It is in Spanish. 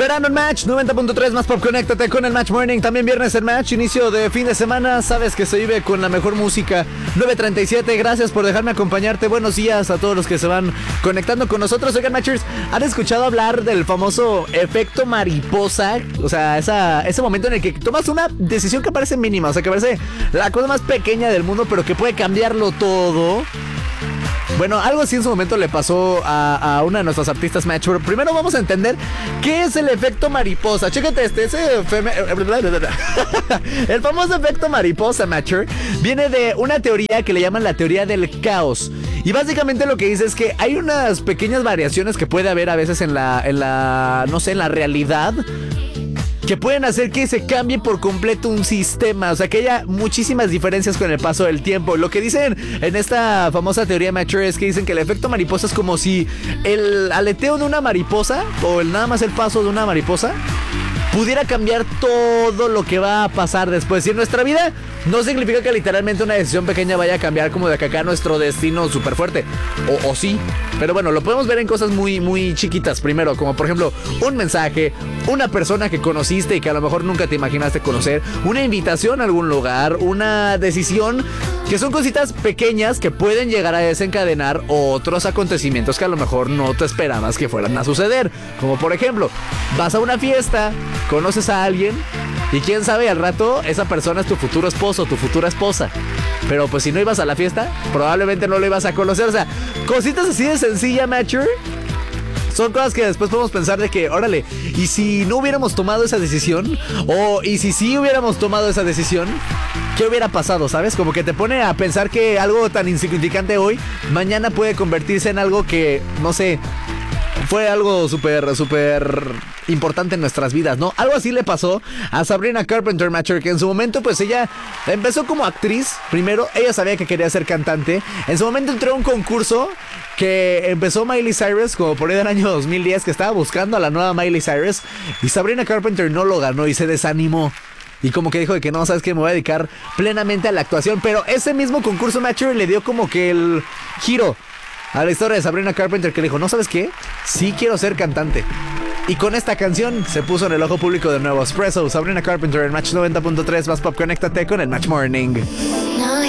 Verano en Match 90.3 más pop, conéctate con el Match Morning. También viernes en Match, inicio de fin de semana. Sabes que se vive con la mejor música. 9:37, gracias por dejarme acompañarte. Buenos días a todos los que se van conectando con nosotros. Oigan, Matchers, ¿han escuchado hablar del famoso efecto mariposa? O sea, ese momento en el que tomas una decisión que parece mínima, o sea, que parece la cosa más pequeña del mundo, pero que puede cambiarlo todo. Bueno, algo así en su momento le pasó a una de nuestras artistas Match. Pero primero vamos a entender qué es el efecto mariposa. Chécate el famoso efecto mariposa, Matcher, viene de una teoría que le llaman la teoría del caos. Y básicamente lo que dice es que hay unas pequeñas variaciones que puede haber a veces en la realidad, que pueden hacer que se cambie por completo un sistema. O sea, que haya muchísimas diferencias con el paso del tiempo. Lo que dicen en esta famosa teoría Matcher es que dicen que el efecto mariposa es como si el aleteo de una mariposa, o nada más el paso de una mariposa, pudiera cambiar todo lo que va a pasar después. Y en nuestra vida no significa que literalmente una decisión pequeña vaya a cambiar como de acá nuestro destino súper fuerte. O sí. Pero bueno, lo podemos ver en cosas muy, muy chiquitas. Primero, como por ejemplo, un mensaje, una persona que conociste y que a lo mejor nunca te imaginaste conocer, una invitación a algún lugar, una decisión, que son cositas pequeñas que pueden llegar a desencadenar otros acontecimientos que a lo mejor no te esperabas que fueran a suceder. Como por ejemplo, vas a una fiesta, conoces a alguien y quién sabe, al rato esa persona es tu futuro esposo, tu futura esposa. Pero pues si no ibas a la fiesta, probablemente no lo ibas a conocer. O sea, cositas así de sencilla, Matcher, son cosas que después podemos pensar de que, órale, ¿y si no hubiéramos tomado esa decisión? O ¿y si sí hubiéramos tomado esa decisión? ¿Qué hubiera pasado? ¿Sabes? Como que te pone a pensar que algo tan insignificante hoy, mañana puede convertirse en algo que, no sé, fue algo súper importante en nuestras vidas, ¿no? Algo así le pasó a Sabrina Carpenter, Matcher, que en su momento pues ella empezó como actriz. Primero, ella sabía que quería ser cantante. En su momento entró a un concurso que empezó Miley Cyrus, como por ahí del año 2010, que estaba buscando a la nueva Miley Cyrus, y Sabrina Carpenter no lo ganó y se desanimó. Y como que dijo de que no, ¿sabes qué? Me voy a dedicar plenamente a la actuación. Pero ese mismo concurso, Matcher, le dio como que el giro a la historia de Sabrina Carpenter, que le dijo, ¿no sabes qué? Sí quiero ser cantante. Y con esta canción se puso en el ojo público de nuevo. Espresso, Sabrina Carpenter en Match 90.3 más pop, conéctate con el Match Morning.